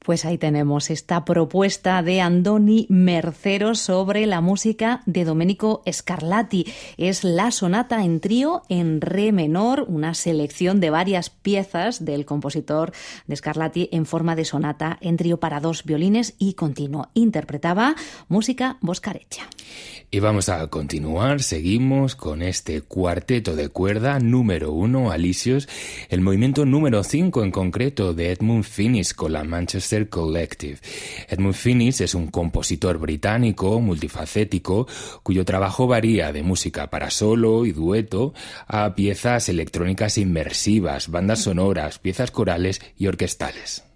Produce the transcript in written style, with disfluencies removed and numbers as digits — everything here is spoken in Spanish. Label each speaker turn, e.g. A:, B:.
A: Pues ahí tenemos esta propuesta de Andoni Mercero sobre la música de Domenico Scarlatti. Es la sonata en trío en re menor, una selección de varias piezas del compositor de Scarlatti en forma de sonata en trío para 2 violines y continuo. Interpretaba música Boscareccia.
B: Y vamos a continuar, seguimos con este cuarteto de cuerda número 1, Alicios, el movimiento número 5 en concreto de Edmund Finis con la Manchester Collective. Edmund Finis es un compositor británico multifacético cuyo trabajo varía de música para solo y dueto a piezas electrónicas inmersivas, bandas sonoras, piezas corales y orquestales.